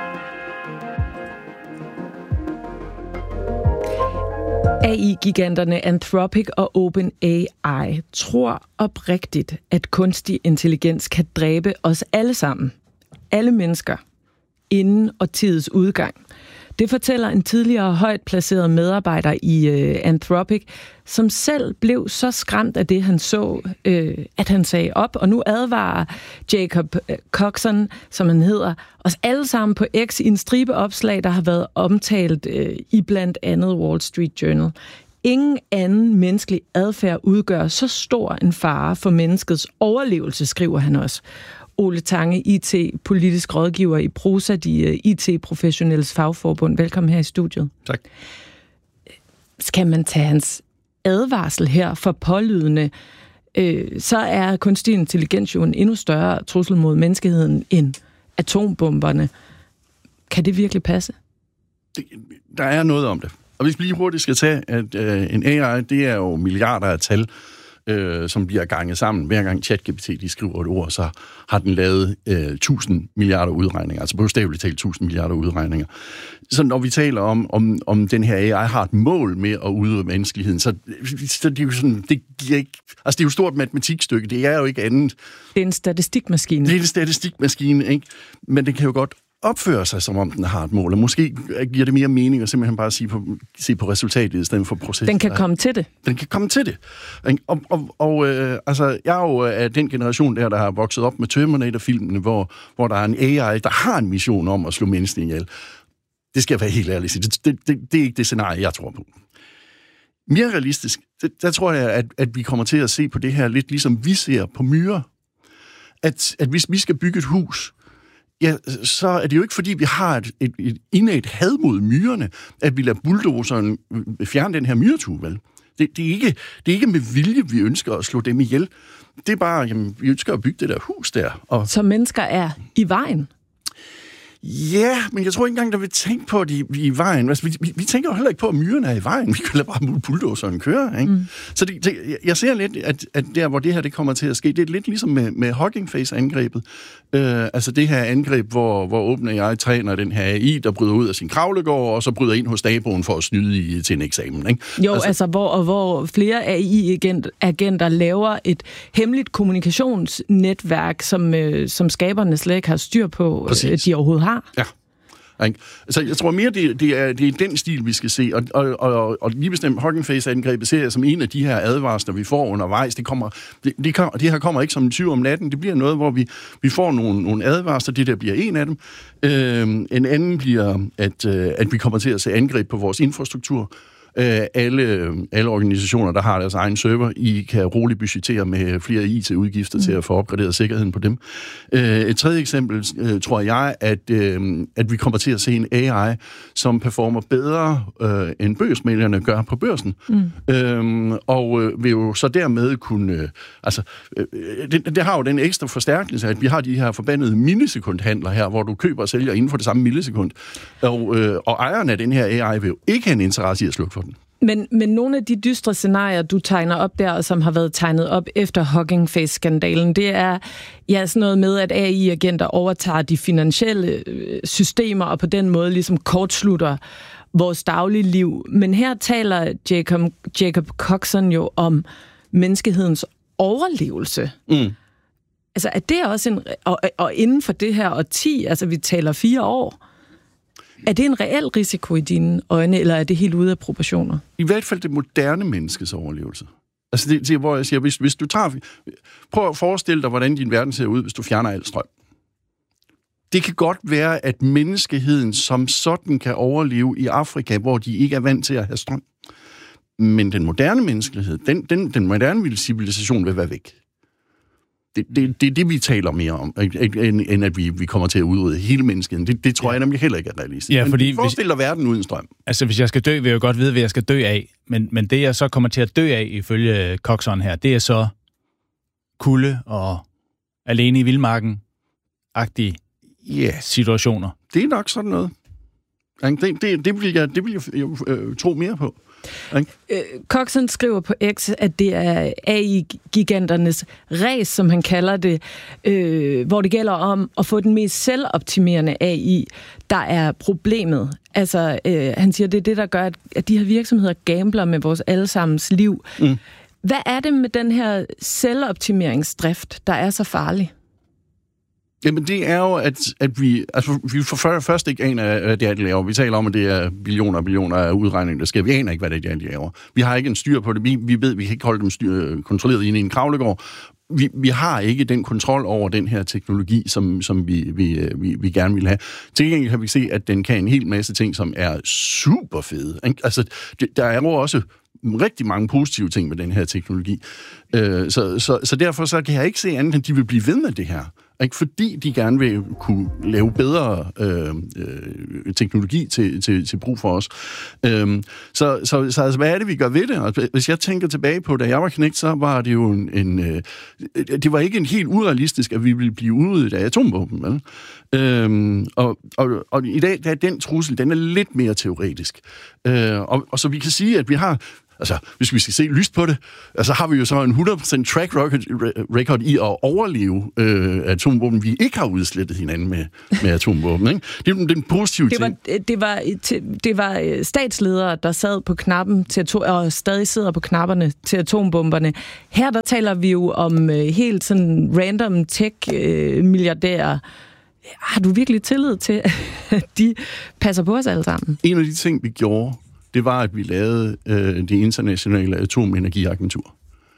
A I-giganterne Anthropic og OpenAI tror oprigtigt, at kunstig intelligens kan dræbe os alle sammen. Alle mennesker. Inden årtiets udgang. Det fortæller en tidligere højt placeret medarbejder i øh, Anthropic, som selv blev så skræmt af det, han så, øh, at han sagde op. Og nu advarer Jacob Coxon, som han hedder, os alle sammen på X i en stribe opslag, der har været omtalt øh, i blandt andet Wall Street Journal. Ingen anden menneskelig adfærd udgør så stor en fare for menneskets overlevelse, skriver han også. Ole Tange, I T-politisk rådgiver i Prosa, de I T-professionelles fagforbund. Velkommen her i studiet. Tak. skal man tage hans advarsel her for pålydende, øh, så er kunstig intelligens jo en endnu større trussel mod menneskeheden end atombomberne. Kan det virkelig passe? Det, der er noget om det. Og hvis vi lige hurtigt skal tage, at øh, en A I, det er jo milliarder af tal, øh, som bliver ganget sammen. Hver gang ChatGPT de skriver et ord, så har den lavet øh, tusind milliarder udregninger, altså bogstaveligt talt tusind milliarder udregninger. Så når vi taler om, om, om den her A I har et mål med at udøve menneskeligheden, så, så det er jo sådan, det giver ikke, altså det er jo et stort matematikstykke, det er jo ikke andet. Det er en statistikmaskine. Det er en statistikmaskine, ikke? Men det kan jo godt opføre sig, som om den har et mål, og måske giver det mere mening at simpelthen bare se på, se på resultatet i stedet for processen. Den kan komme til det. Den kan komme til det. Og, og, og øh, altså, jeg er jo af den generation der, der har vokset op med Terminator-filmene, hvor, hvor der er en A I, der har en mission om at slå mennesker ihjel. Det skal jeg være helt ærlig sige. Det, det, det, det er ikke det scenarie, jeg tror på. Mere realistisk, det, der tror jeg, at, at vi kommer til at se på det her lidt ligesom vi ser på myrer. At, at hvis vi skal bygge et hus, ja, så er det jo ikke, fordi vi har et, et, et indædt had mod myrerne, at vi lader bulldozeren fjerne den her myretue, vel? Det, det, er ikke, det er ikke med vilje, vi ønsker at slå dem ihjel. Det er bare, jamen, vi ønsker at bygge det der hus der. Og så mennesker er i vejen? Ja, men jeg tror ikke engang, der vil tænke på, at de er i vejen. Altså, vi, vi, vi tænker jo heller ikke på, at myrerne er i vejen. Vi kan lade bare bulldozeren køre, ikke? Mm. Så det, det, jeg ser lidt, at, at der, hvor det her det kommer til at ske, det er lidt ligesom med, med Hugging Face-angrebet. Øh, altså det her angreb, hvor, hvor OpenAI træner den her A I, der bryder ud af sin kravlegård, og så bryder ind hos naboen for at snyde i, til en eksamen, ikke? Jo, altså, altså hvor, og hvor flere A I-agenter laver et hemmeligt kommunikationsnetværk, som, øh, som skaberne slet ikke har styr på, øh, de overhovedet har. Ja. Altså, jeg tror mere, det, det, er, det er den stil, vi skal se, og, og, og, og lige bestemt Hugging Face-angrebet ser jeg som en af de her advarsler, vi får undervejs. Det, kommer, det, det, kan, det her kommer ikke som en tyv om natten, det bliver noget, hvor vi, vi får nogle, nogle advarsler, det der bliver en af dem. Øh, en anden bliver, at, øh, at vi kommer til at se angreb på vores infrastruktur. Alle, alle organisationer, der har deres egen server, I kan roligt budgettere med flere I T-udgifter mm. til at få opgraderet sikkerheden på dem. Et tredje eksempel, tror jeg, at, at vi kommer til at se en A I, som performer bedre, end børsmæglerne gør på børsen. Mm. Øhm, og vil jo så dermed kunne... Altså, det, det har jo den ekstra forstærkelse, at vi har de her forbandede millisekundhandler her, hvor du køber og sælger inden for det samme millisekund. Og, og ejeren af den her A I vil jo ikke have en interesse i at slukke for den. Men, men nogle af de dystre scenarier, du tegner op der, og som har været tegnet op efter Hugging Face-skandalen, det er ja, sådan noget med, at A I-agenter overtager de finansielle systemer, og på den måde ligesom kortslutter vores daglige liv. Men her taler Jacob, Jacob Coxon jo om menneskehedens overlevelse. Mm. Altså, er det også en... Og, og inden for det her årti, altså vi taler fire år... Er det en reel risiko i dine øjne, eller er det helt ude af proportioner? I hvert fald det moderne menneskes overlevelse. Altså det, det hvor jeg siger, hvis, hvis du tager... Prøv at forestille dig, hvordan din verden ser ud, hvis du fjerner al strøm. Det kan godt være, at menneskeheden som sådan kan overleve i Afrika, hvor de ikke er vant til at have strøm. Men den moderne menneskelighed, den, den, den moderne civilisation vil være væk. Det, det, det er det, vi taler mere om, end, end at vi, vi kommer til at udrydde hele mennesket. Det, det tror ja. jeg nemlig heller ikke er realistisk. Ja, fordi men forestil dig verden uden strøm. Altså, hvis jeg skal dø, vil jeg jo godt vide, hvad jeg skal dø af. Men, men det, jeg så kommer til at dø af, ifølge Coxon her, det er så kulde og alene i vildmarken-agtige yeah. situationer. Det er nok sådan noget. Det, det, det vil jeg, det vil jeg øh, tro mere på. Øh, Coxon skriver på X, at det er A I-giganternes race, som han kalder det, øh, hvor det gælder om at få den mest selvoptimerende A I, der er problemet. Altså, øh, han siger, det er det, der gør, at, at de her virksomheder gambler med vores allesammens liv. Mm. Hvad er det med den her selvoptimeringsdrift, der er så farlig? Jamen, det er jo, at, at vi... Altså, vi får først ikke aner af det, de laver. Vi taler om, at det er billioner og billioner af udregninger, der sker. Vi aner ikke, hvad det er, de laver. Vi har ikke en styr på det. Vi, vi ved, vi kan ikke holde dem styr, kontrolleret inde i en kravlegård. Vi, vi har ikke den kontrol over den her teknologi, som, som vi, vi, vi, vi gerne vil have. Til gengæld kan vi se, at den kan en hel masse ting, som er super fede. Altså, det, der er jo også rigtig mange positive ting med den her teknologi. Øh, så, så, så derfor så kan jeg ikke se andet, end de vil blive ved med det her. ikke? Fordi de gerne vil kunne lave bedre øh, øh, teknologi til, til, til brug for os. Øh, så så, så altså, hvad er det, vi gør ved det? Og hvis jeg tænker tilbage på, da jeg var knægt, så var det jo en... en øh, det var ikke en helt urealistisk, at vi ville blive udryddet af atomvåben, vel? Øh, og, og, og i dag der er den trussel, den er lidt mere teoretisk. Øh, og, og så vi kan sige, at vi har... Altså, hvis vi skal se lyst på det, altså har vi jo så en hundrede procent track record i at overleve øh, atomvåben, vi ikke har udslettet hinanden med, med atomvåben. Ikke? Det er den positive det var, ting. Det var, det var statsledere, der sad på knappen til atom, og stadig sidder på knapperne til atombomberne. Her der taler vi jo om helt sådan random tech-milliardærer. Har du virkelig tillid til, at de passer på os alle sammen? En af de ting, vi gjorde, det var, at vi lavede øh, det internationale atomenergiagentur.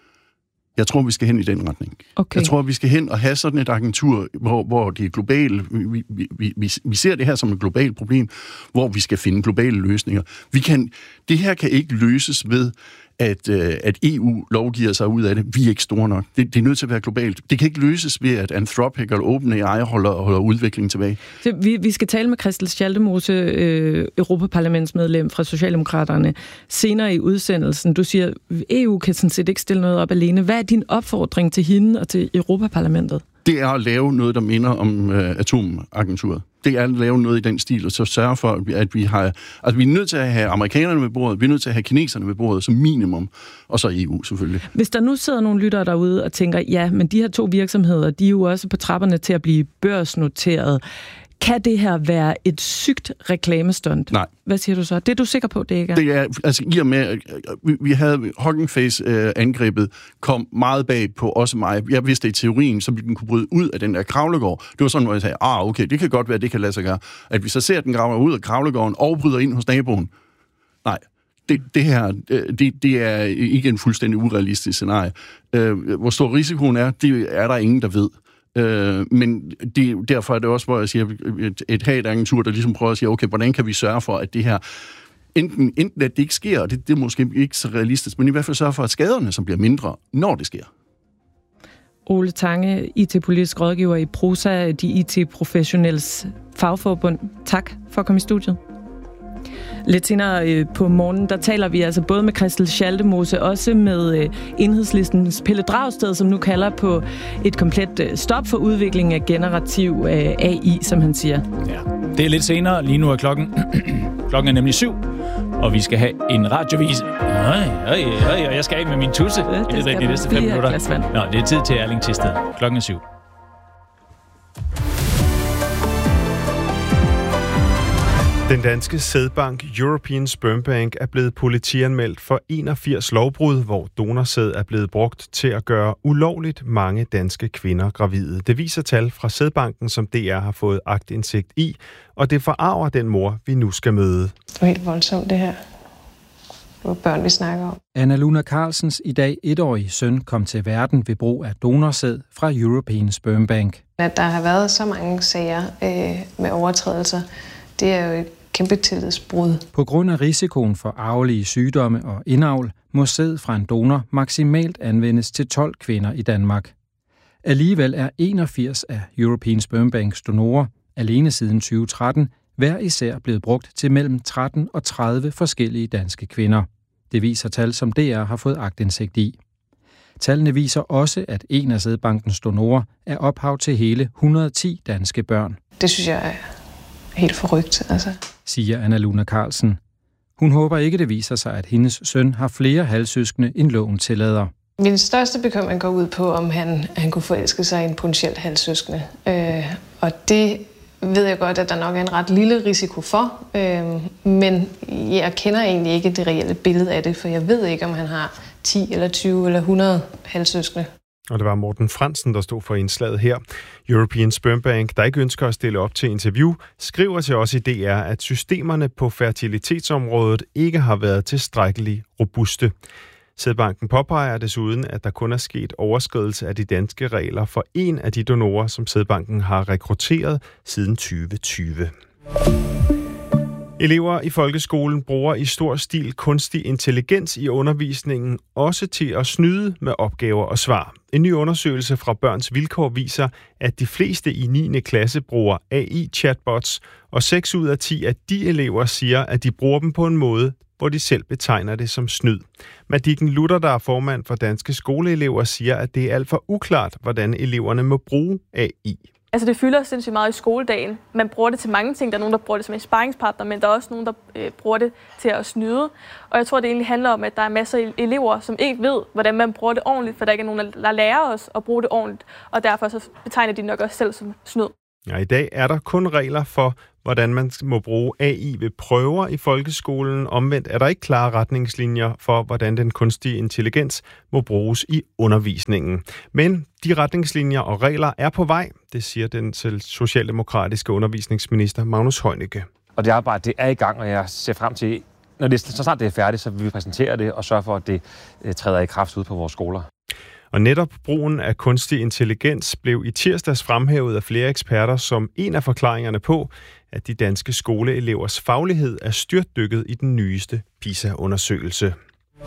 Jeg tror, vi skal hen i den retning. Okay. Jeg tror, vi skal hen og have sådan et agentur, hvor, hvor det er globalt. Vi, vi, vi, vi ser det her som et globalt problem, hvor vi skal finde globale løsninger. Vi kan, det her kan ikke løses ved, at, øh, at E U lovgiver sig ud af det. Vi er ikke store nok. Det, det er nødt til at være globalt. Det kan ikke løses ved, at Anthropic eller OpenAI holder, holder udviklingen tilbage. Det, vi, vi skal tale med Christel Schaldemose, øh, Europaparlamentsmedlem fra Socialdemokraterne, senere i udsendelsen. Du siger, at E U kan sådan set ikke stille noget op alene. Hvad er din opfordring til hende og til Europaparlamentet? Det er at lave noget, der minder om øh, atomagenturet. Det er at lave noget i den stil, og så sørge for, at vi har... Altså, vi er nødt til at have amerikanerne med bordet, vi er nødt til at have kineserne med bordet som minimum, og så E U selvfølgelig. Hvis der nu sidder nogle lyttere derude og tænker, ja, men de her to virksomheder, de er jo også på trapperne til at blive børsnoteret. Kan det her være et sygt reklamestunt? Nej. Hvad siger du så? Det er du sikker på, det ikke er? Det er, altså i og med, vi, vi havde Hugging Face-angrebet, kom meget bag på også mig. Jeg vidste i teorien, så vi kunne bryde ud af den der kravlegård. Det var sådan, hvor jeg sagde, ah, okay, det kan godt være, det kan lade sig gøre. At vi så ser, at den graver ud af kravlegården og bryder ind hos naboen. Nej. Det, det her, det, det er ikke en fuldstændig urealistisk scenarie. Hvor stor risikoen er, det er der ingen, der ved. Øh, men det, derfor er det også, hvor jeg siger, et, et hat-agentur, der ligesom prøver at sige, okay, hvordan kan vi sørge for, at det her, enten, enten at det ikke sker, og det, det er måske ikke så realistisk, men i hvert fald sørge for, at skaderne som bliver mindre, når det sker. Ole Tange, I T-politisk rådgiver i Prosa, de I T-professionelles fagforbund. Tak for at komme i studiet. Lidt senere på morgenen, der taler vi altså både med Christel Schaldemose, også med Enhedslistens Pelle Dragsted, som nu kalder på et komplet stop for udviklingen af generativ A I, som han siger. Ja, det er lidt senere. Lige nu er klokken. klokken er nemlig syv, og vi skal have en radiovis. Øj, øj, øj, og jeg skal af med min tusse i løbet af de næste fem minutter. Nå, det er tid til Erling Thisted. Klokken er syv. Den danske sædbank European Sperm Bank er blevet politianmeldt for enogfirs lovbrud, hvor donorsæd er blevet brugt til at gøre ulovligt mange danske kvinder gravide. Det viser tal fra sædbanken, som D R har fået aktindsigt i, og det forarver den mor, vi nu skal møde. Det er helt voldsomt, det her. Det var børn, vi snakker om. Anna Luna Carlsens i dag etårige søn kom til verden ved brug af donorsæd fra European Sperm Bank. At der har været så mange sager øh, med overtrædelser, det er jo et kæmpe tillidsbrud. På grund af risikoen for arvelige sygdomme og indavl, må sæd fra en donor maksimalt anvendes til tolv kvinder i Danmark. Alligevel er enogfirs af European Sperm Banks donorer, alene siden tyve tretten, hver især blevet brugt til mellem tretten og tredive forskellige danske kvinder. Det viser tal, som D R har fået aktindsigt i. Tallene viser også, at en af sædbankens donorer er ophav til hele et hundrede og ti danske børn. Det synes jeg er helt forrygt, altså. Siger Anna Luna Carlsen. Hun håber ikke, det viser sig, at hendes søn har flere halvsøskende, end loven tillader. Min største bekymring går ud på, om han, han kunne forelske sig i en potentielt halvsøskende. Øh, og det ved jeg godt, at der nok er en ret lille risiko for. Øh, men jeg kender egentlig ikke det reelle billede af det, for jeg ved ikke, om han har ti eller tyve eller hundrede halvsøskende. Og det var Morten Fransen, der stod for indslaget her. European Sperm Bank, der ikke ønsker at stille op til interview, skriver til os i D R, at systemerne på fertilitetsområdet ikke har været tilstrækkeligt robuste. Sædbanken påpeger desuden, at der kun er sket overskridelse af de danske regler for en af de donorer, som Sædbanken har rekrutteret siden tyve tyve. Elever i folkeskolen bruger i stor stil kunstig intelligens i undervisningen, også til at snyde med opgaver og svar. En ny undersøgelse fra Børns Vilkår viser, at de fleste i niende klasse bruger A I-chatbots, og seks ud af ti af de elever siger, at de bruger dem på en måde, hvor de selv betegner det som snyd. Madicken Luther, der er formand for Danske Skoleelever, siger, at det er alt for uklart, hvordan eleverne må bruge A I. Altså det fylder sindssygt meget i skoledagen. Man bruger det til mange ting. Der er nogen, der bruger det som en sparringspartner, men der er også nogen, der øh, bruger det til at snyde. Og jeg tror, det egentlig handler om, at der er masser af elever, som ikke ved, hvordan man bruger det ordentligt, for der ikke er nogen, der lærer os at bruge det ordentligt. Og derfor så betegner de nok også selv som snyd. Ja, i dag er der kun regler for, hvordan man må bruge A I ved prøver i folkeskolen. Omvendt er der ikke klare retningslinjer for, hvordan den kunstige intelligens må bruges i undervisningen. Men de retningslinjer og regler er på vej, det siger den socialdemokratiske undervisningsminister Magnus Heunicke. Og det arbejde det er i gang, og jeg ser frem til, når det, så snart det er færdigt, så vil vi præsentere det og sørge for, at det træder i kraft ud på vores skoler. Og netop brugen af kunstig intelligens blev i tirsdags fremhævet af flere eksperter som en af forklaringerne på, at de danske skoleelevers faglighed er styrtdykket i den nyeste PISA-undersøgelse.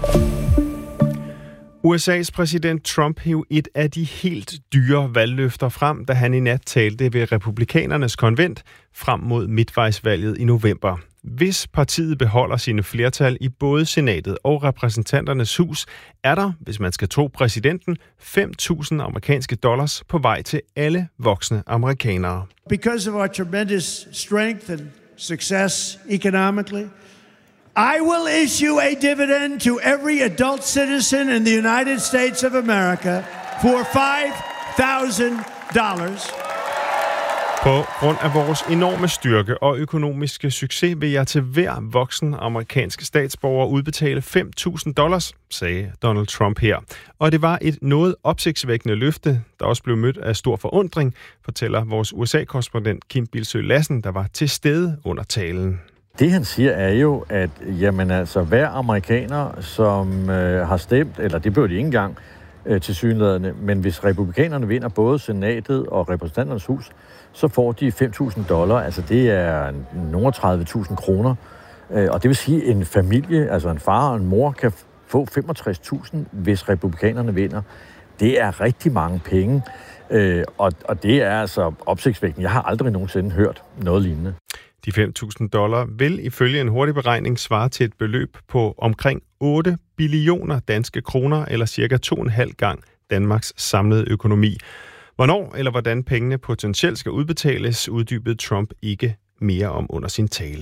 U S A's præsident Trump hæv et af de helt dyre valgløfter frem, da han i nat talte ved republikanernes konvent frem mod midtvejsvalget i november. Hvis partiet beholder sine flertal i både senatet og repræsentanternes hus, er der, hvis man skal tro præsidenten, fem tusind amerikanske dollars på vej til alle voksne amerikanere. Because of our tremendous strength and success economically, I will issue a dividend to every adult citizen in the United States of America for five thousand dollars. På grund af vores enorme styrke og økonomiske succes vil jeg til hver voksen amerikansk statsborger udbetale fem tusind dollars, sagde Donald Trump her. Og det var et noget opsigtsvækkende løfte, der også blev mødt af stor forundring, fortæller vores U S A-korrespondent Kim Bilsøe Lassen, der var til stede under talen. Det han siger er jo, at jamen, altså, hver amerikaner, som øh, har stemt, eller det blev de ikke engang øh, til synlædende, men hvis republikanerne vinder både senatet og repræsentanternes hus, så får de fem tusind dollar, altså det er nogle tredive tusind kroner. Øh, og det vil sige, at en familie, altså en far og en mor, kan få femogtres tusind, hvis republikanerne vinder. Det er rigtig mange penge, øh, og, og det er altså opsigtsvækkende. Jeg har aldrig nogensinde hørt noget lignende. De fem tusind dollar vil ifølge en hurtig beregning svare til et beløb på omkring otte billioner danske kroner, eller cirka to og en halv gang Danmarks samlede økonomi. Hvornår eller hvordan pengene potentielt skal udbetales, uddybede Trump ikke mere om under sin tale.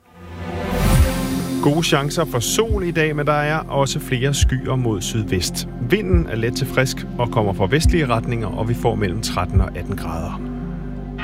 Gode chancer for sol i dag, men der er også flere skyer mod sydvest. Vinden er let til frisk og kommer fra vestlige retninger, og vi får mellem tretten og atten grader.